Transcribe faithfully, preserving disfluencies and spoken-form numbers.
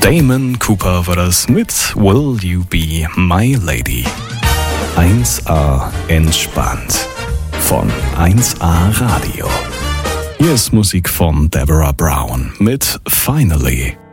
Damon Cooper war das mit Will You Be My Lady. eins a entspannt von eins a Radio. Hier ist Musik von Deborah Brown mit Finally.